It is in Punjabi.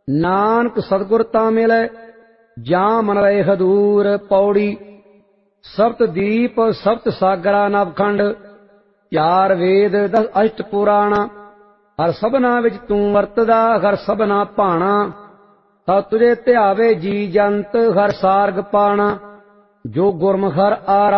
ਨਾਨਕ ਸਤਿਗੁਰ ਤਾਂ ਮਿਲੈ ਜਾਂ ਮਨ ਰਹੇ ਹਦੂਰ। ਪੌੜੀ। ਸਪਤ ਦੀਪ ਸਪਤ ਸਾਗਰਾ ਨਵਖੰਡ, ਚਾਰ ਵੇਦ 10 ਅਸ਼ਟ ਪੁਰਾਣ। ਹਰ ਸਭਨਾ ਵਿੱਚ ਤੂੰ ਵਰਤਦਾ, ਹਰ ਸਭਨਾ ਭਾਣਾ। ਸਭ ਤੁਝੇ ਧਿਆਵੇ ਜੀ ਜੰਤ, ਹਰ ਸਾਰਗ ਪਾਣਾ। ਜੋ ਗੁਰਮੁਖ ਹਰਿ ਆਰਾਧਨਾ,